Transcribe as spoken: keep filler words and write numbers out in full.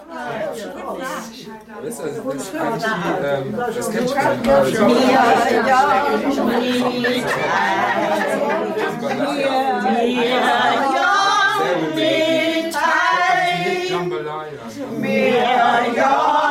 Das ist also das ist eigentlich die, ähm, das kennt schon. Jambalaya.